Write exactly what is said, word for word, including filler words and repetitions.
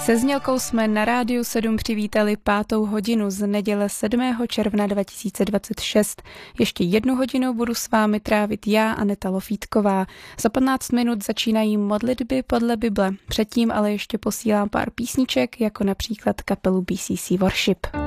Se znělkou jsme na Rádiu sedm přivítali pátou hodinu z neděle sedmého června dva tisíce dvacet šest. Ještě jednu hodinu budu s vámi trávit já, Aneta Lofítková. Za patnáct minut začínají modlitby podle Bible. Předtím ale ještě posílám pár písniček, jako například kapelu B C C Worship.